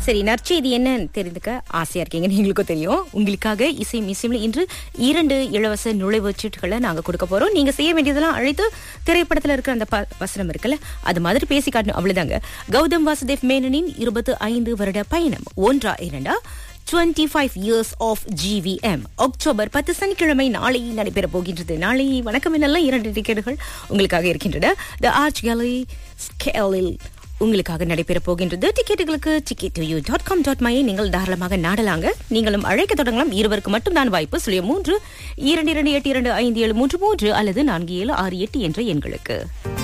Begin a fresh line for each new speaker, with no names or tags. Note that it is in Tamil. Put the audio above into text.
சரி, நற்செய்தி என்னன்னு தெரிந்துக்க ஆசையா இருக்கீங்க, நீங்களுக்கும் தெரியும். உங்களுக்காக இசை மியூசியம்ல இன்று 2 இலவச நுழைவுச் சீட்டுகளை நாங்க கொடுக்க போறோம். நீங்க செய்ய வேண்டியதெல்லாம் அழைத்து திரைப்படத்துல இருக்கிற அந்த வசனம் இருக்குல்ல, அது மாதிரி பேசி காட்டணும், அவ்வளவுதாங்க. கௌதம் வாசுதேவ் மேனனின் 25 வருட பயணம் 1 25 years of GVM அக்டோபர் 10 சனிக்கிழமை நாளை நடைபெற போகின்றது. நாளை வணக்கம் என்னெல்லாம் 2 டிக்கெட்டுகள் உங்களுக்காக இருக்கின்றன. தி ஆர்ட் கேலரி ஸ்கேலில் உங்களுக்காக நடைபெற போகின்றது. டிக்கெட்டுகளுக்கு ticket2u.com.my நீங்கள் தாராளமாக நாடலாங்க. நீங்களும் அழைக்க தொடங்கலாம். இருவருக்கு மட்டும் தான் வாய்ப்பு. 03 2282 5733 அல்லது 4768 என்ற எண்களுக்கு.